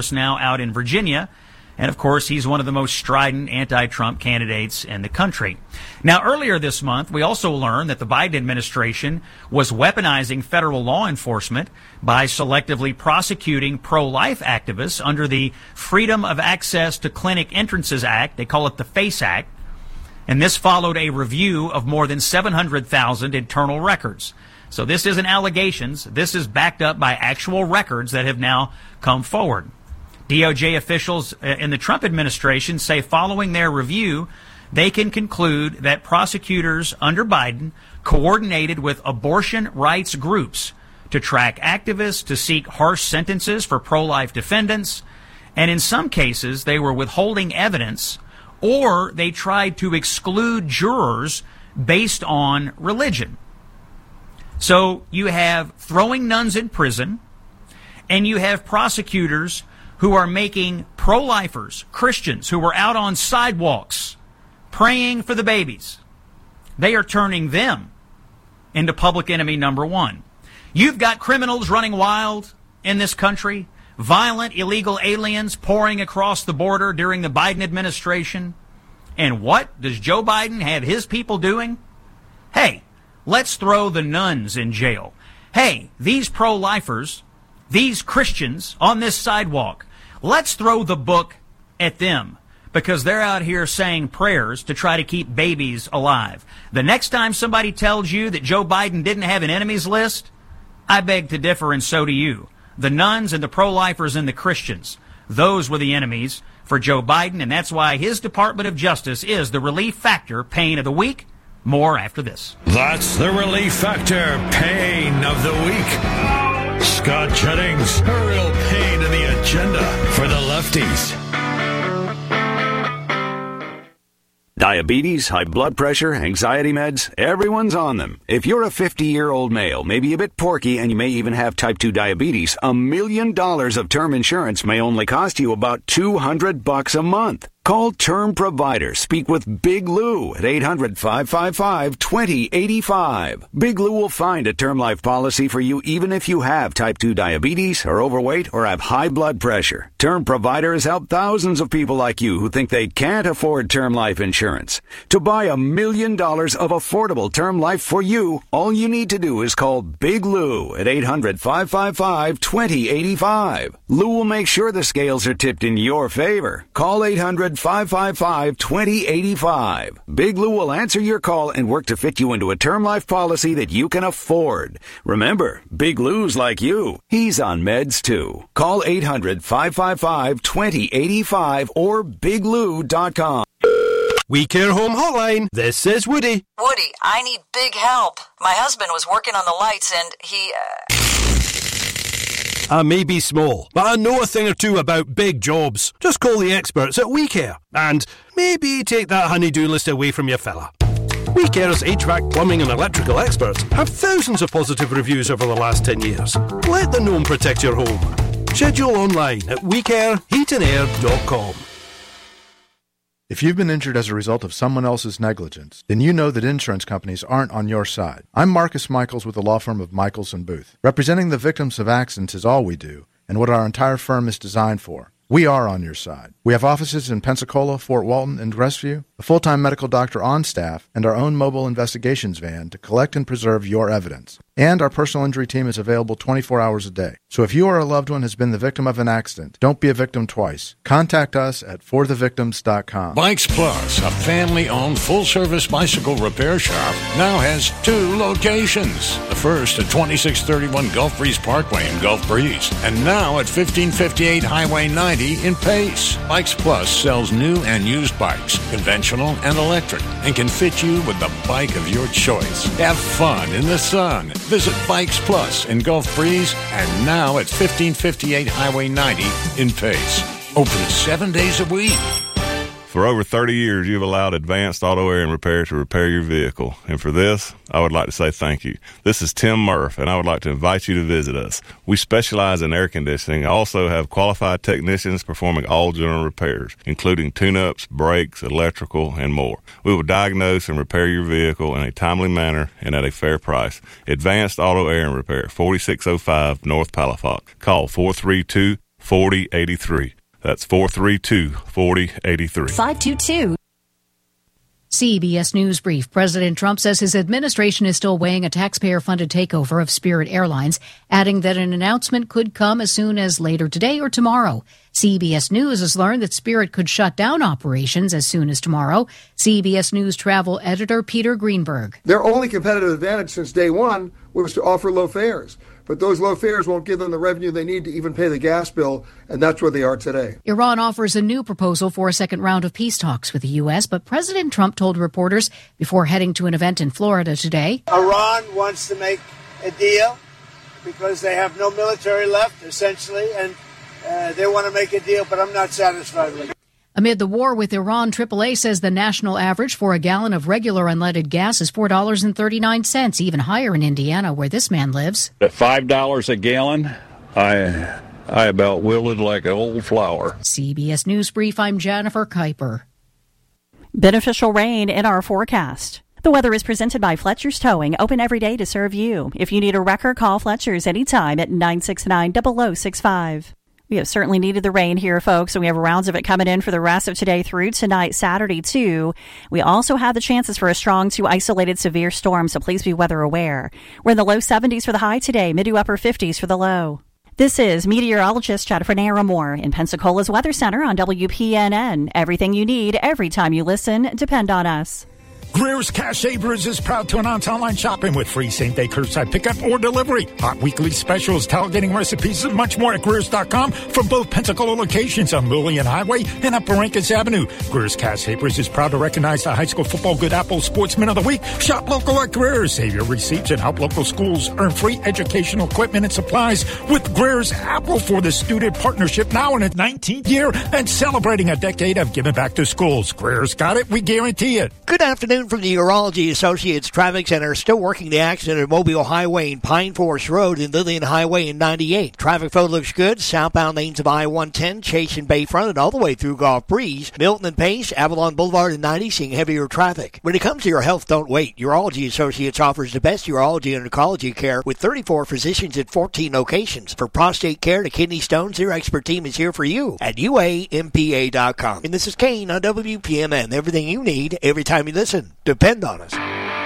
now out in Virginia. And, of course, he's one of the most strident anti-Trump candidates in the country. Now, earlier this month, we also learned that the Biden administration was weaponizing federal law enforcement by selectively prosecuting pro-life activists under the Freedom of Access to Clinic Entrances Act. They call it the FACE Act. And this followed a review of more than 700,000 internal records. So this isn't allegations. This is backed up by actual records that have now come forward. DOJ officials in the Trump administration say following their review, they can conclude that prosecutors under Biden coordinated with abortion rights groups to track activists to seek harsh sentences for pro-life defendants. And in some cases, they were withholding evidence or they tried to exclude jurors based on religion. So you have throwing nuns in prison, and you have prosecutors who are making pro-lifers, Christians, who were out on sidewalks praying for the babies. They are turning them into public enemy number one. You've got criminals running wild in this country, violent illegal aliens pouring across the border during the Biden administration. And what does Joe Biden have his people doing? Hey, let's throw the nuns in jail. Hey, these pro-lifers, these Christians on this sidewalk, let's throw the book at them because they're out here saying prayers to try to keep babies alive. The next time somebody tells you that Joe Biden didn't have an enemies list, I beg to differ, and so do you. The nuns and the pro-lifers and the Christians, those were the enemies for Joe Biden, and that's why his Department of Justice is the relief factor pain of the week. More after this. That's the relief factor pain of the week. Scott Jennings, a real pain in the agenda for the lefties. Diabetes, high blood pressure, anxiety meds, everyone's on them. If you're a 50-year-old male, maybe a bit porky, and you may even have type 2 diabetes, $1 million of term insurance may only cost you about $200 a month. Call Term Provider. Speak with Big Lou at 800-555-2085. Big Lou will find a term life policy for you even if you have type 2 diabetes, are overweight, or have high blood pressure. Term Provider has helped thousands of people like you who think they can't afford term life insurance. To buy $1 million of affordable term life for you, all you need to do is call Big Lou at 800-555-2085. Lou will make sure the scales are tipped in your favor. Call 800-555-2085. Big Lou will answer your call and work to fit you into a term life policy that you can afford. Remember, Big Lou's like you. He's on meds too. Call 800-555-2085 or biglou.com. We Care Home Hotline. This is Woody. Woody, I need big help. My husband was working on the lights and he... I may be small, but I know a thing or two about big jobs. Just call the experts at We Care. And maybe take that honey-do list away from your fella. We Care's HVAC, plumbing and electrical experts have thousands of positive reviews over the last 10 years. Let the gnome protect your home. Schedule online at WeCareHeatAndAir.com. If you've been injured as a result of someone else's negligence, then you know that insurance companies aren't on your side. I'm Marcus Michaels with the law firm of Michaels & Booth. Representing the victims of accidents is all we do, and what our entire firm is designed for. We are on your side. We have offices in Pensacola, Fort Walton, and Crestview, a full-time medical doctor on staff, and our own mobile investigations van to collect and preserve your evidence. And our personal injury team is available 24 hours a day. So if you or a loved one has been the victim of an accident, don't be a victim twice. Contact us at forthevictims.com. Bikes Plus, a family-owned full-service bicycle repair shop, now has 2 locations. The first at 2631 Gulf Breeze Parkway in Gulf Breeze, and now at 1558 Highway 90 in Pace. Bikes Plus sells new and used bikes, conventional and electric, and can fit you with the bike of your choice. Have fun in the sun. Visit Bikes Plus in Gulf Breeze and now at 1558 Highway 90 in Pace. Open 7 days a week. For over 30 years, you've allowed Advanced Auto Air and Repair to repair your vehicle. And for this, I would like to say thank you. This is Tim Murph, and I would like to invite you to visit us. We specialize in air conditioning. I also have qualified technicians performing all general repairs, including tune-ups, brakes, electrical, and more. We will diagnose and repair your vehicle in a timely manner and at a fair price. Advanced Auto Air and Repair, 4605 North Palafox. Call 432 432-4083. That's 432-4083. 522. CBS News Brief. President Trump says his administration is still weighing a taxpayer-funded takeover of Spirit Airlines, adding that an announcement could come as soon as later today or tomorrow. CBS News has learned that Spirit could shut down operations as soon as tomorrow. CBS News travel editor Peter Greenberg. Their only competitive advantage since day one was to offer low fares. But those low fares won't give them the revenue they need to even pay the gas bill, and that's where they are today. Iran offers a new proposal for a second round of peace talks with the U.S., but President Trump told reporters before heading to an event in Florida today, Iran wants to make a deal because they have no military left, essentially, and they want to make a deal, but I'm not satisfied with it. Amid the war with Iran, AAA says the national average for a gallon of regular unleaded gas is $4.39, even higher in Indiana, where this man lives. At $5 a gallon, I about wilted like an old flower. CBS News Brief, I'm Jennifer Kuiper. Beneficial rain in our forecast. The weather is presented by Fletcher's Towing, open every day to serve you. If you need a wrecker, call Fletcher's anytime at 969-0065. We have certainly needed the rain here, folks, and we have rounds of it coming in for the rest of today through tonight, Saturday, too. We also have the chances for a strong to isolated severe storm, so please be weather aware. We're in the low 70s for the high today, mid to upper 50s for the low. This is meteorologist Jennifer Naramore in Pensacola's Weather Center on WPNN. Everything you need, every time you listen, depend on us. Greer's Cash Savers is proud to announce online shopping with free same-day curbside pickup or delivery. Hot weekly specials, tailgating recipes, and much more at Greer's.com from both Pensacola locations on Lillian Highway and up Barrancas Avenue. Greer's Cash Savers is proud to recognize the High School Football Good Apple Sportsman of the Week. Shop local at Greer's. Save your receipts and help local schools earn free educational equipment and supplies with Greer's Apple for the Student Partnership, now in its 19th year and celebrating a decade of giving back to schools. Greer's got it. We guarantee it. Good afternoon from the Urology Associates Traffic Center. Still working the accident at Mobile Highway and Pine Forest Road and Lillian Highway in 98. Traffic flow looks good. Southbound lanes of I-110, Chase and Bayfront, and all the way through Gulf Breeze. Milton and Pace, Avalon Boulevard and 90 seeing heavier traffic. When it comes to your health, don't wait. Urology Associates offers the best urology and oncology care with 34 physicians at 14 locations. For prostate care to kidney stones, their expert team is here for you at UAMPA.com. And this is Kane on WPMN. Everything you need, every time you listen. Depend on us.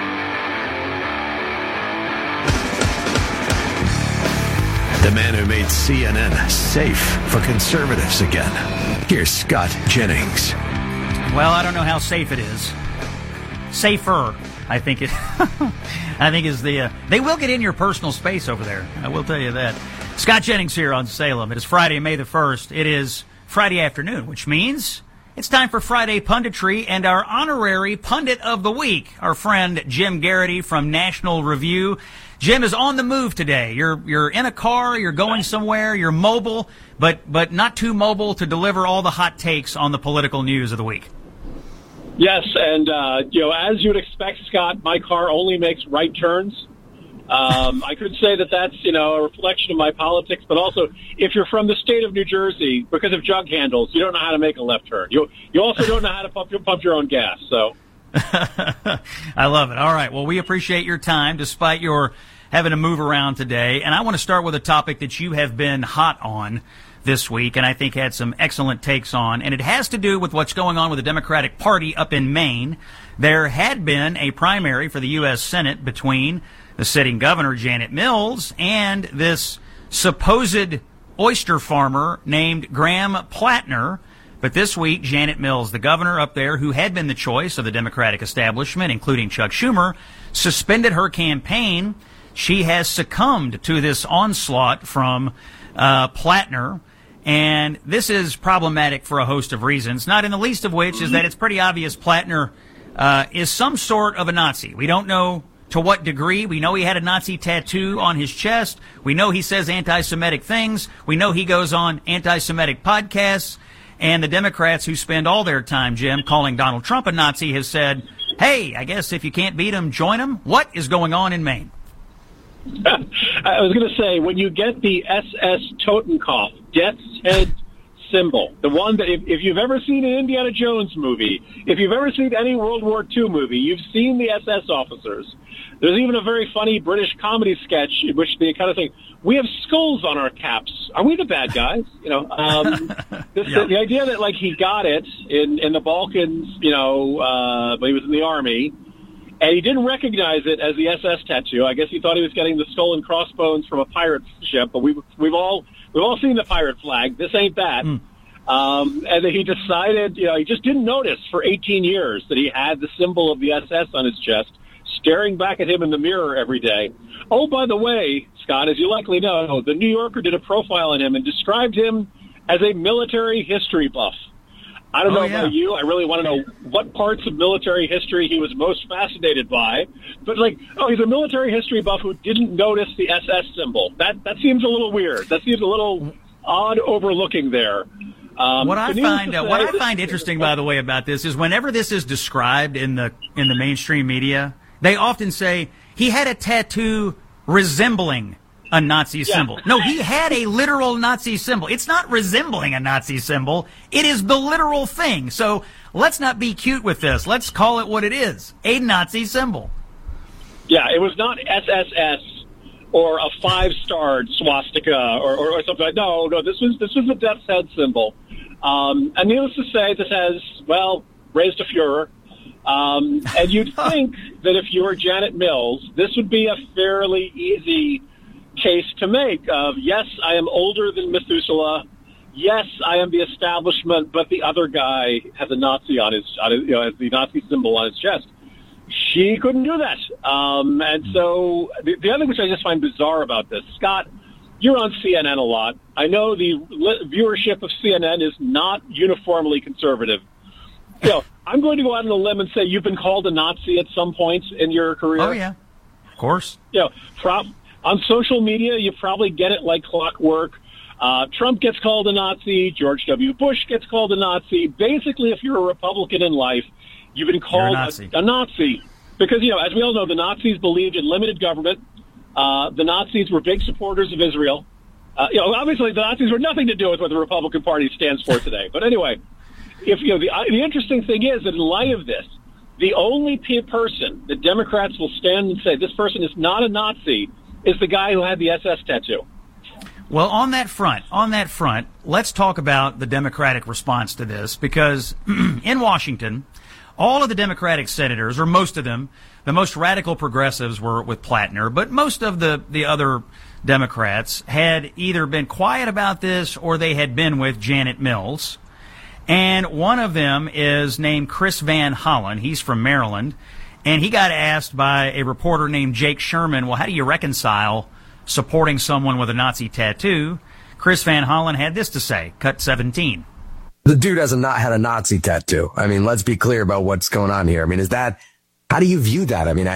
The man who made CNN safe for conservatives again. Here's Scott Jennings. Well, I don't know how safe it is. Safer, I think it. I think is the. They will get in your personal space over there. I will tell you that. Scott Jennings here on Salem. It is Friday, May the 1st. It is Friday afternoon, which means it's time for Friday Punditry and our honorary Pundit of the Week, our friend Jim Garrity from National Review. Jim is on the move today. You're in a car, you're going somewhere, you're mobile, but not too mobile to deliver all the hot takes on the political news of the week. Yes, and as you would expect, Scott, my car only makes right turns. I could say that that's, a reflection of my politics, but also if you're from the state of New Jersey, because of jug handles, you don't know how to make a left turn. You also don't know how to pump your own gas, so. I love it. All right. Well, we appreciate your time despite your having to move around today. And I want to start with a topic that you have been hot on this week and I think had some excellent takes on. And it has to do with what's going on with the Democratic Party up in Maine. There had been a primary for the U.S. Senate between the sitting governor, Janet Mills, and this supposed oyster farmer named Graham Plattner. But this week, Janet Mills, the governor up there, who had been the choice of the Democratic establishment, including Chuck Schumer, suspended her campaign. She has succumbed to this onslaught from Plattner. And this is problematic for a host of reasons, not in the least of which is that it's pretty obvious Plattner is some sort of a Nazi. We don't know to what degree. We know he had a Nazi tattoo on his chest. We know he says anti-Semitic things. We know he goes on anti-Semitic podcasts. And the Democrats who spend all their time, Jim, calling Donald Trump a Nazi has said, hey, I guess if you can't beat him, join him. What is going on in Maine? I was going to say, when you get the SS Totenkopf, Death's Head symbol, the one that if you've ever seen an Indiana Jones movie, if you've ever seen any World War II movie, you've seen the SS officers. There's even a very funny British comedy sketch in which they kind of think, we have skulls on our caps. Are we the bad guys? The idea that, like, he got it in the Balkans, when he was in the army, and he didn't recognize it as the SS tattoo. I guess he thought he was getting the skull and crossbones from a pirate ship, but we've all seen the pirate flag. This ain't that. And then he decided, he just didn't notice for 18 years that he had the symbol of the SS on his chest, staring back at him in the mirror every day. Oh, by the way, Scott, as you likely know, the New Yorker did a profile on him and described him as a military history buff. I don't know about you. I really want to know what parts of military history he was most fascinated by. But, he's a military history buff who didn't notice the SS symbol. That seems a little weird. That seems a little odd overlooking there. What I find interesting, by the way, about this is whenever this is described in the mainstream media, they often say he had a tattoo resembling a Nazi symbol. No, he had a literal Nazi symbol. It's not resembling a Nazi symbol. It is the literal thing. So let's not be cute with this. Let's call it what it is, a Nazi symbol. Yeah, it was not SSS or a 5-starred swastika or something. No, this was a Death's Head symbol. And needless to say, this has, raised a furor. And you'd think that if you were Janet Mills, this would be a fairly easy case to make of, yes, I am older than Methuselah. Yes, I am the establishment, but the other guy has a Nazi on his has the Nazi symbol on his chest. She couldn't do that. And so the other thing which I just find bizarre about this, Scott, you're on CNN a lot. I know the viewership of CNN is not uniformly conservative. I'm going to go out on a limb and say you've been called a Nazi at some point in your career. Oh, yeah. Of course. On social media, you probably get it like clockwork. Trump gets called a Nazi. George W. Bush gets called a Nazi. Basically, if you're a Republican in life, you've been called a Nazi. Because, as we all know, the Nazis believed in limited government. The Nazis were big supporters of Israel. Obviously, the Nazis were nothing to do with what the Republican Party stands for today. But anyway, the interesting thing is that in light of this, the only person that Democrats will stand and say this person is not a Nazi is the guy who had the SS tattoo. Well, on that front, let's talk about the Democratic response to this, because in Washington, all of the Democratic senators, or most of them, the most radical progressives were with Plattner, but most of the other Democrats had either been quiet about this or they had been with Janet Mills. And one of them is named Chris Van Hollen. He's from Maryland. And he got asked by a reporter named Jake Sherman, well, how do you reconcile supporting someone with a Nazi tattoo? Chris Van Hollen had this to say, cut 17. The dude has not had a Nazi tattoo. I mean, let's be clear about what's going on here. I mean, how do you view that? I mean,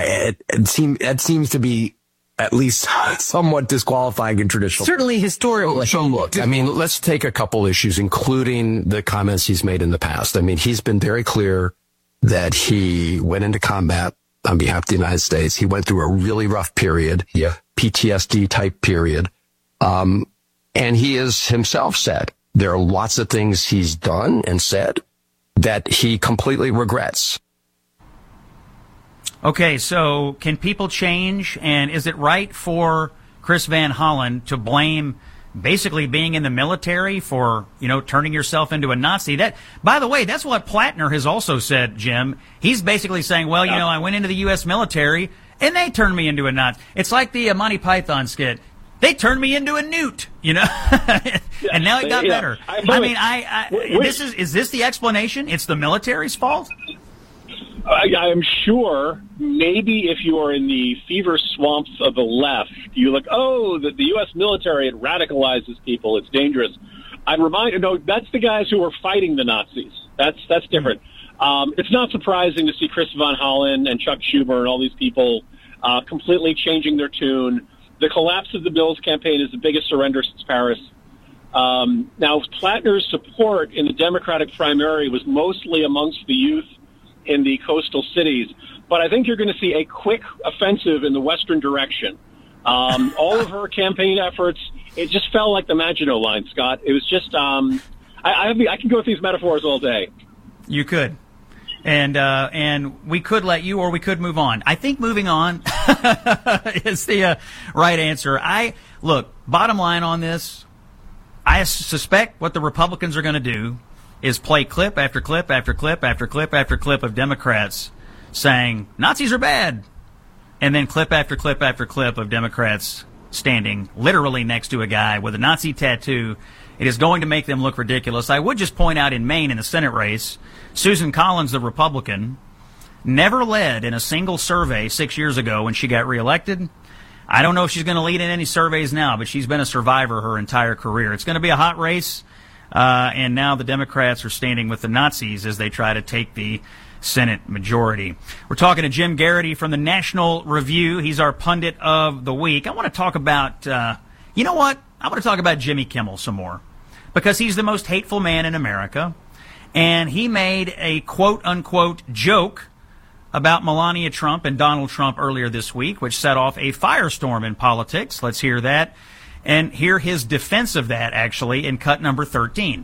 it seems to be at least somewhat disqualifying and traditional. Certainly historically. So look, I mean, let's take a couple issues, including the comments he's made in the past. I mean, he's been very clear that he went into combat on behalf of the United States. He went through a really rough period, PTSD type period. And he has himself said there are lots of things he's done and said that he completely regrets. Okay, so can people change? And is it right for Chris Van Hollen to blame basically being in the military for, turning yourself into a Nazi? That, by the way, that's what Plattner has also said, Jim. He's basically saying, well, I went into the U.S. military and they turned me into a Nazi. It's like the Monty Python skit. They turned me into a newt, and now it got better. Is this the explanation? It's the military's fault? I'm sure maybe if you are in the fever swamps of the left, you look, the U.S. military, it radicalizes people. It's dangerous. I'd remind you, that's the guys who were fighting the Nazis. That's different. It's not surprising to see Chris Van Hollen and Chuck Schumer and all these people completely changing their tune. The collapse of the Mills campaign is the biggest surrender since Paris. Now, Plattner's support in the Democratic primary was mostly amongst the youth in the coastal cities, but I think you're going to see a quick offensive in the western direction. All of her campaign efforts, it just felt like the Maginot Line, Scott. It was just, I can go with these metaphors all day. You could. And we could let you, or we could move on. I think moving on is the right answer. Look, bottom line on this, I suspect what the Republicans are going to do is play clip after clip after clip after clip after clip of Democrats saying Nazis are bad, and then clip after clip after clip of Democrats standing literally next to a guy with a Nazi tattoo. It is going to make them look ridiculous. I would just point out in Maine in the Senate race, Susan Collins, the Republican, never led in a single survey 6 years ago when she got reelected. I don't know if she's going to lead in any surveys now, but she's been a survivor her entire career. It's going to be a hot race, and now the Democrats are standing with the Nazis as they try to take the Senate majority. We're talking to Jim Garrity from the National Review. He's our pundit of the week. I want to talk about, you know what? I want to talk about Jimmy Kimmel some more, because he's the most hateful man in America, and he made a quote-unquote joke about Melania Trump and Donald Trump earlier this week, which set off a firestorm in politics. Let's hear that, and hear his defense of that, actually, in cut number 13.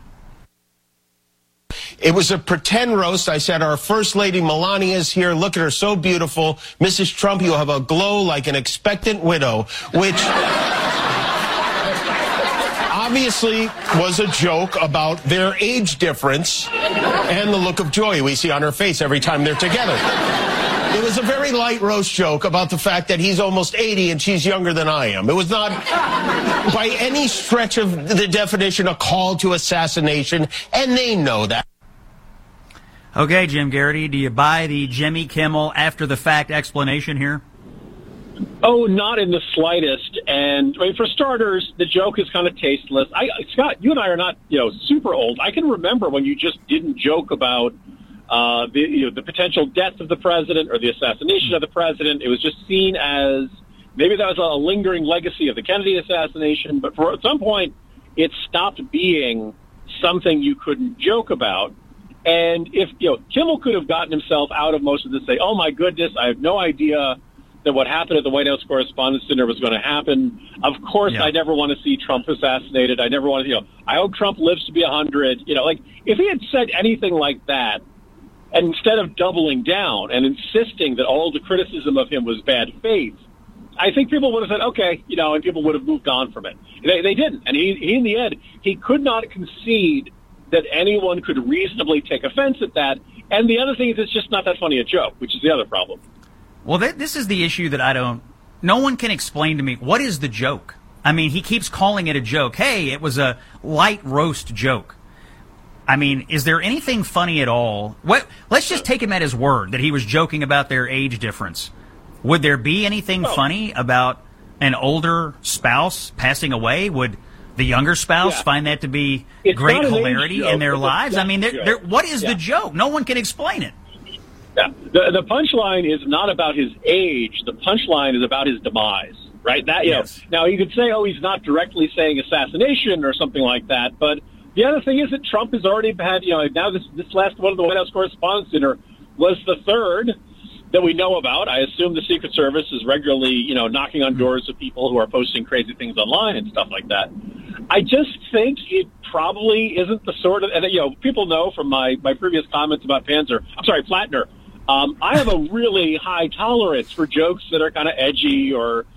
It was a pretend roast. I said, our First Lady Melania is here. Look at her, so beautiful. Mrs. Trump, you have a glow like an expectant widow, which obviously was a joke about their age difference and the look of joy we see on her face every time they're together. It was a very light roast joke about the fact that he's almost 80 and she's younger than I am. It was not, by any stretch of the definition, a call to assassination, and they know that. Okay, Jim Garrity, do you buy the Jimmy Kimmel after-the-fact explanation here? Oh, not in the slightest. And I mean, for starters, the joke is kind of tasteless. Scott, you and I are not, super old. I can remember when you just didn't joke about the potential death of the president or the assassination of the president. It was just seen as maybe that was a lingering legacy of the Kennedy assassination. But at some point, it stopped being something you couldn't joke about. And if Kimmel could have gotten himself out of most of this, say, "Oh my goodness, I have no idea that what happened at the White House Correspondents' Dinner was going to happen. Of course, I never want to see Trump assassinated. I never want to, I hope Trump lives to be 100. If he had said anything like that, and instead of doubling down and insisting that all the criticism of him was bad faith, I think people would have said, okay, and people would have moved on from it. They didn't. And he, in the end, he could not concede that anyone could reasonably take offense at that. And the other thing is, it's just not that funny a joke, which is the other problem. Well, this is the issue that no one can explain to me. What is the joke? I mean, he keeps calling it a joke. Hey, it was a light roast joke. I mean, is there anything funny at all? Let's just take him at his word that he was joking about their age difference. Would there be anything funny about an older spouse passing away? Would the younger spouse find that to be great hilarity in their lives? I mean, what is the joke? No one can explain it. Yeah. The punchline is not about his age. The punchline is about his demise, right? Now, you could say, he's not directly saying assassination or something like that, but the other thing is that Trump has already had, now this last one of the White House Correspondents' Dinner was the third that we know about. I assume the Secret Service is regularly, knocking on doors of people who are posting crazy things online and stuff like that. I just think it probably isn't the sort of, and people know from my previous comments about Plattner, I have a really high tolerance for jokes that are kind of edgy or,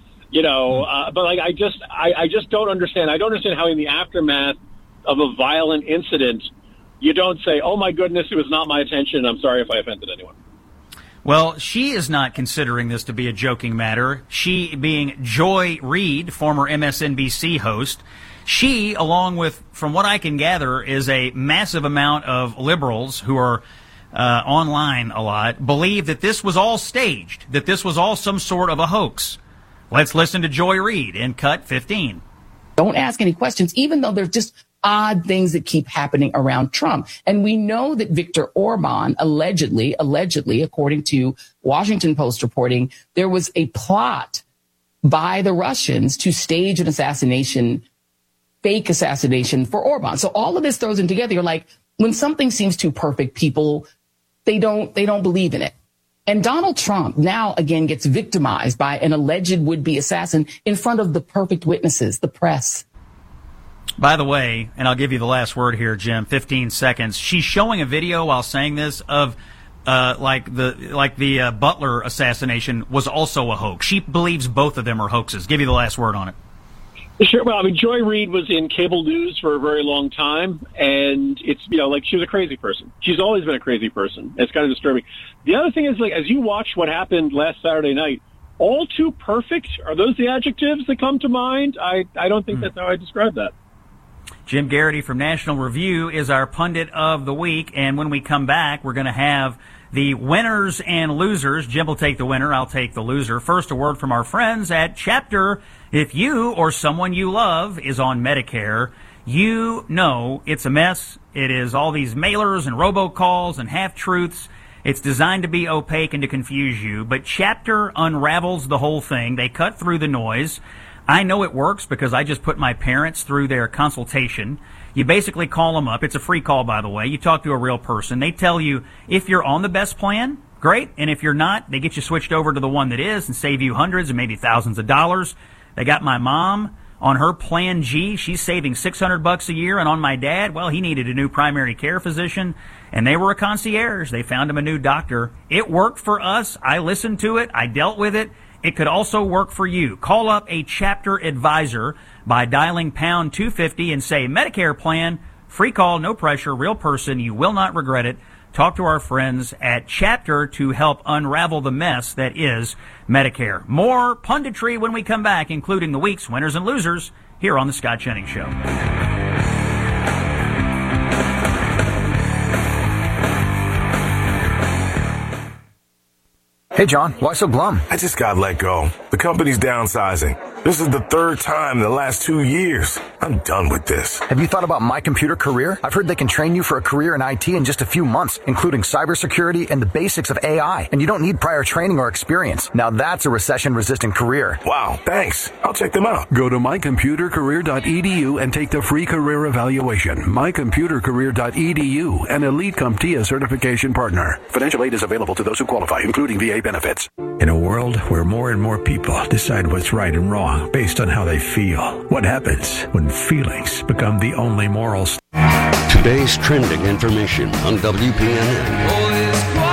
but I just don't understand. I don't understand how in the aftermath of a violent incident, you don't say, oh my goodness, it was not my intention. I'm sorry if I offended anyone. Well, she is not considering this to be a joking matter. She being Joy Reid, former MSNBC host, she, along with, from what I can gather, is a massive amount of liberals who are online a lot, believe that this was all staged, that this was all some sort of a hoax. Let's listen to Joy Reid in cut 15. Don't ask any questions, even though there's just odd things that keep happening around Trump. And we know that Viktor Orban, allegedly, according to Washington Post reporting, there was a plot by the Russians to stage an assassination, fake assassination for Orban. So all of this throws in together. You're like, when something seems too perfect, people, they don't believe in it. And Donald Trump now again gets victimized by an alleged would-be assassin in front of the perfect witnesses, the press. By the way, and I'll give you the last word here, Jim, 15 seconds. She's showing a video while saying this of like the Butler assassination was also a hoax. She believes both of them are hoaxes. Give you the last word on it. Sure. Well, I mean, Joy Reid was in cable news for a very long time, and it's, like she was a crazy person. She's always been a crazy person. It's kind of disturbing. The other thing is, like, as you watch what happened last Saturday night, all too perfect. Are those the adjectives that come to mind? I don't think that's how I describe that. Jim Garrity from National Review is our pundit of the week, and when we come back, we're going to have the winners and losers. Jim will take the winner, I'll take the loser. First, a word from our friends at Chapter. If you or someone you love is on Medicare, you know it's a mess. It is all these mailers and robocalls and half-truths. It's designed to be opaque and to confuse you, but Chapter unravels the whole thing. They cut through the noise. I know it works because I just put my parents through their consultation. You basically call them up. It's a free call, by the way. You talk to a real person. They tell you if you're on the best plan, great. And if you're not, they get you switched over to the one that is and save you hundreds and maybe thousands of dollars. They got my mom on her Plan G. She's saving $600 a year. And on my dad, well, he needed a new primary care physician. And they were a concierge. They found him a new doctor. It worked for us. I listened to it. I dealt with it. It could also work for you. Call up a Chapter advisor by dialing pound 250 and say Medicare plan. Free call, no pressure, real person. You will not regret it. Talk to our friends at Chapter to help unravel the mess that is Medicare. More punditry when we come back, including the week's winners and losers here on The Scott Jennings Show. Hey, John, why so glum? I just got let go. The company's downsizing. This is the third time in the last 2 years. I'm done with this. Have you thought about My Computer Career? I've heard they can train you for a career in IT in just a few months, including cybersecurity and the basics of AI. And you don't need prior training or experience. Now that's a recession-resistant career. Wow, thanks. I'll check them out. Go to mycomputercareer.edu and take the free career evaluation. mycomputercareer.edu, an Elite CompTIA certification partner. Financial aid is available to those who qualify, including VA benefits. In a world where more and more people decide what's right and wrong based on how they feel, what happens when feelings become the only moral standard? Today's trending information on WPNN.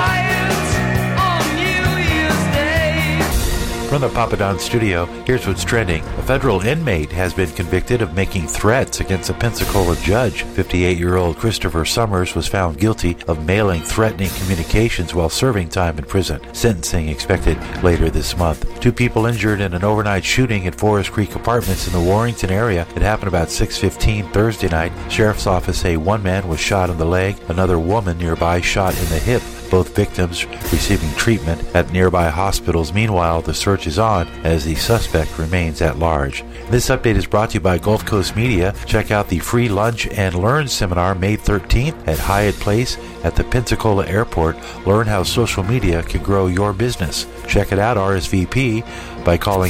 From the Papa Don studio, here's what's trending. A federal inmate has been convicted of making threats against a Pensacola judge. 58-year-old Christopher Summers was found guilty of mailing threatening communications while serving time in prison. Sentencing expected later this month. 2 people injured in an overnight shooting at Forest Creek Apartments in the Warrington area. It happened about 6:15 Thursday night. Sheriff's office say one man was shot in the leg, another woman nearby shot in the hip. Both victims receiving treatment at nearby hospitals. Meanwhile, the search is on as the suspect remains at large. This update is brought to you by Gulf Coast Media. Check out the free Lunch and Learn seminar May 13th at Hyatt Place at the Pensacola Airport. Learn how social media can grow your business. Check it out, RSVP, by calling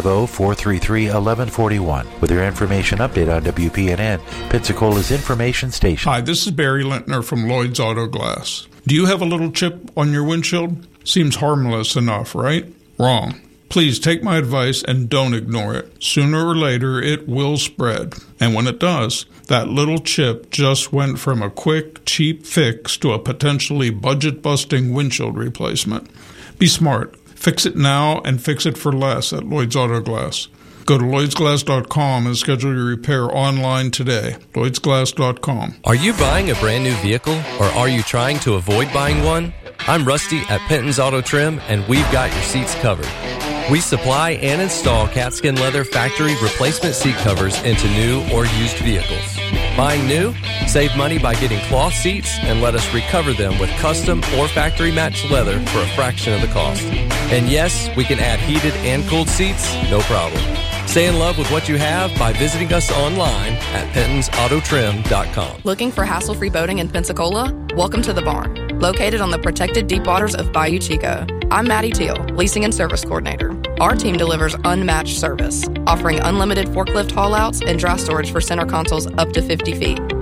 850-433-1141 with your information update on WPNN, Pensacola's information station. Hi, this is Barry Lintner from Lloyd's Auto Glass. Do you have a little chip on your windshield? Seems harmless enough, right? Wrong. Please take my advice and don't ignore it. Sooner or later, it will spread. And when it does, that little chip just went from a quick, cheap fix to a potentially budget-busting windshield replacement. Be smart. Fix it now and fix it for less at Lloyd's Auto Glass. Go to LloydsGlass.com and schedule your repair online today. LloydsGlass.com. Are you buying a brand new vehicle or are you trying to avoid buying one? I'm Rusty at Penton's Auto Trim and we've got your seats covered. We supply and install catskin leather factory replacement seat covers into new or used vehicles. Buying new? Save money by getting cloth seats and let us recover them with custom or factory matched leather for a fraction of the cost. And yes, we can add heated and cooled seats, no problem. Stay in love with what you have by visiting us online at PentonsAutoTrim.com. Looking for hassle-free boating in Pensacola? Welcome to the Barn, located on the protected deep waters of Bayou Chico. I'm Maddie Teal, Leasing and Service Coordinator. Our team delivers unmatched service, offering unlimited forklift haulouts and dry storage for center consoles up to 50 feet.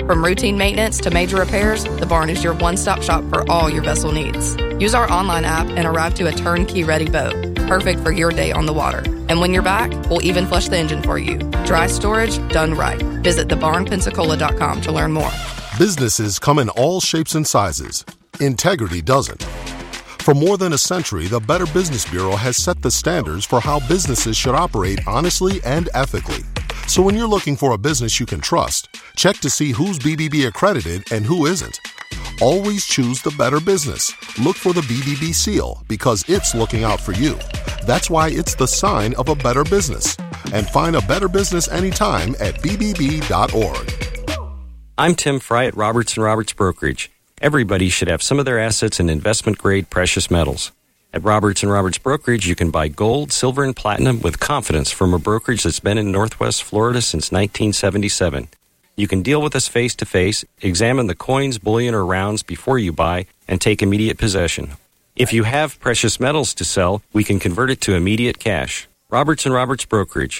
From routine maintenance to major repairs, the Barn is your one-stop shop for all your vessel needs. Use our online app and arrive to a turnkey-ready boat, perfect for your day on the water. And when you're back, we'll even flush the engine for you. Dry storage done right. Visit thebarnpensacola.com to learn more. Businesses come in all shapes and sizes. Integrity doesn't. For more than a century, the Better Business Bureau has set the standards for how businesses should operate honestly and ethically. So when you're looking for a business you can trust, check to see who's BBB accredited and who isn't. Always choose the better business. Look for the BBB seal because it's looking out for you. That's why it's the sign of a better business. And find a better business anytime at bbb.org. I'm Tim Fry at Robertson Roberts Brokerage. Everybody should have some of their assets in investment-grade precious metals. At Robertson Roberts Brokerage, you can buy gold, silver, and platinum with confidence from a brokerage that's been in Northwest Florida since 1977. You can deal with us face-to-face, examine the coins, bullion, or rounds before you buy, and take immediate possession. If you have precious metals to sell, we can convert it to immediate cash. Robertson Roberts Brokerage,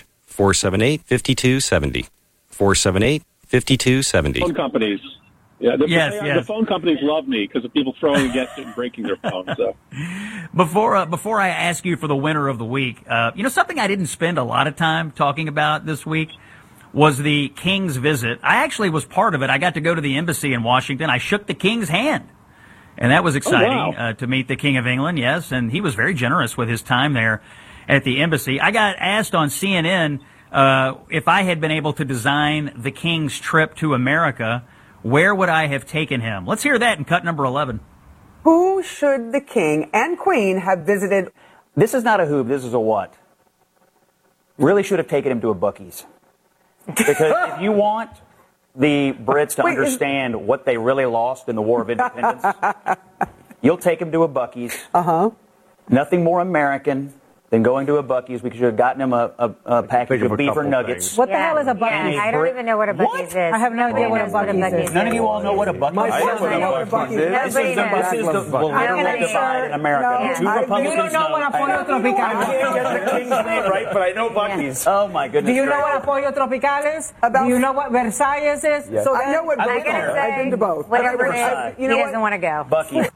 478-5270. 478-5270. Phone companies. Yeah, yes. The phone companies love me because of people throwing against it and breaking their phones. So. Before I ask you for the winner of the week, something I didn't spend a lot of time talking about this week was the King's visit. I actually was part of it. I got to go to the embassy in Washington. I shook the King's hand, and that was exciting to meet the King of England, yes, and he was very generous with his time there at the embassy. I got asked on CNN if I had been able to design the King's trip to America, where would I have taken him? Let's hear that in cut number 11. Who should the King and Queen have visited? This is not a who, this is a what. Really should have taken him to a Buc-ee's. Because if you want the Brits to understand what they really lost in the War of Independence, you'll take him to a Buc-ee's. Nothing more American than going to a Buc-ee's. We should have gotten him a package of beaver nuggets. What the hell is a Buc-ee's? I don't even know what a Buc-ee's is. I have no idea what a Buc-ee's is. None of you all know what a Buc-ee's is? I don't know what a Buc-ee's is. This is the literal divide in America. Two Republicans. You don't know what a pollo tropical is. I can't get the King's name right, but I know Buc-ee's. Oh, my goodness. Do you know what a pollo tropical is? Do you know what Versailles is? Yes. So I know what both are. I've been to both. Whatever it is, he doesn't want to go. Buc-ee's.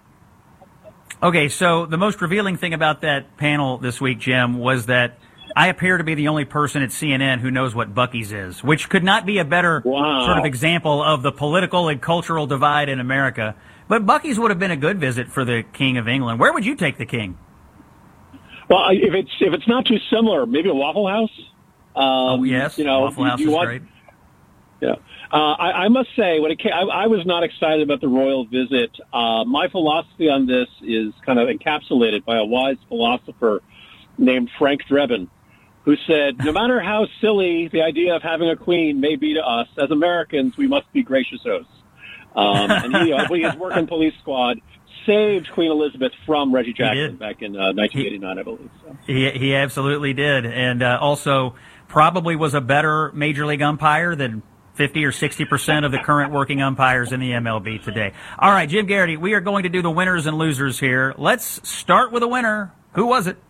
Okay, so the most revealing thing about that panel this week, Jim, was that I appear to be the only person at CNN who knows what Buc-ee's is, which could not be a better sort of example of the political and cultural divide in America. But Buc-ee's would have been a good visit for the King of England. Where would you take the King? Well, if it's not too similar, maybe a Waffle House. Yes, Waffle House is great. Yeah. I must say, I was not excited about the royal visit. My philosophy on this is kind of encapsulated by a wise philosopher named Frank Drebin, who said, no matter how silly the idea of having a queen may be to us, as Americans, we must be gracious hosts. And his working police squad saved Queen Elizabeth from Reggie Jackson back in 1989, I believe. So. He absolutely did. And also probably was a better Major League umpire than 50 or 60% of the current working umpires in the MLB today. All right, Jim Garrity, we are going to do the winners and losers here. Let's start with a winner. Who was it?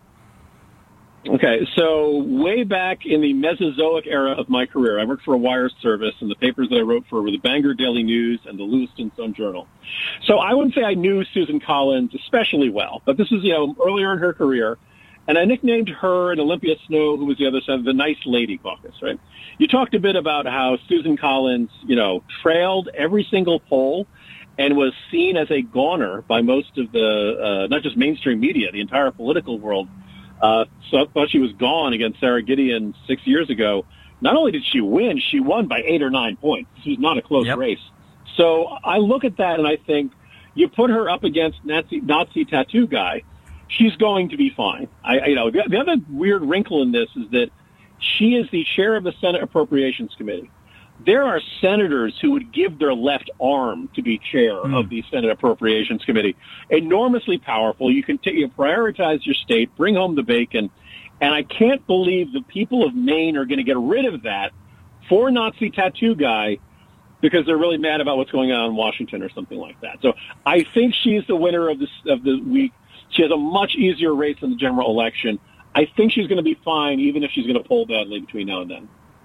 Okay, so way back in the Mesozoic era of my career, I worked for a wire service, and the papers that I wrote for were the Bangor Daily News and the Lewiston Sun Journal. So I wouldn't say I knew Susan Collins especially well, but this was, earlier in her career, and I nicknamed her and Olympia Snow, who was the other side, the Nice Lady Caucus, right? You talked a bit about how Susan Collins, trailed every single poll and was seen as a goner by most of the, not just mainstream media, the entire political world. So I thought she was gone against Sarah Gideon 6 years ago. Not only did she win, she won by 8 or 9 points. This was not a close race. So I look at that and I think you put her up against Nazi tattoo guy, she's going to be fine. The other weird wrinkle in this is that she is the chair of the Senate Appropriations Committee. There are senators who would give their left arm to be chair of the Senate Appropriations Committee. Enormously powerful. You can prioritize your state, bring home the bacon. And I can't believe the people of Maine are going to get rid of that for Nazi tattoo guy because they're really mad about what's going on in Washington or something like that. So I think she's the winner of the week. She has a much easier race in the general election. I think she's going to be fine, even if she's going to poll badly between now and then.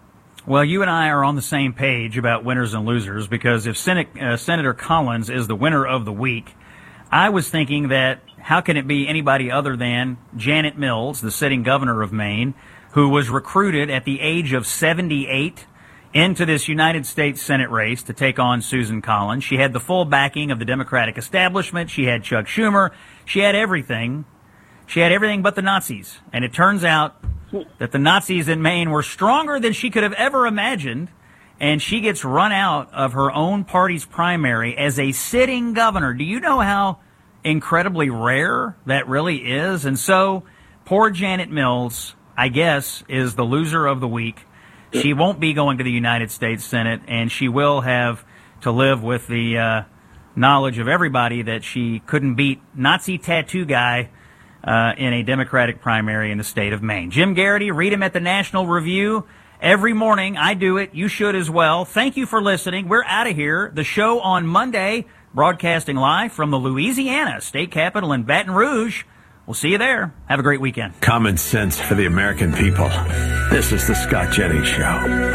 Well, you and I are on the same page about winners and losers, because if Senator Collins is the winner of the week, I was thinking that how can it be anybody other than Janet Mills, the sitting governor of Maine, who was recruited at the age of 78 into this United States Senate race to take on Susan Collins. She had the full backing of the Democratic establishment. She had Chuck Schumer. She had everything. She had everything but the Nazis. And it turns out that the Nazis in Maine were stronger than she could have ever imagined, and she gets run out of her own party's primary as a sitting governor. Do you know how incredibly rare that really is? And so poor Janet Mills, I guess, is the loser of the week. She won't be going to the United States Senate, and she will have to live with the knowledge of everybody that she couldn't beat Nazi tattoo guy in a Democratic primary in the state of Maine. Jim Garrity, read him at the National Review every morning. I do it. You should as well. Thank you for listening. We're out of here. The show on Monday, broadcasting live from the Louisiana state capitol in Baton Rouge. We'll see you there. Have a great weekend. Common sense for the American people. This is the Scott Jennings Show.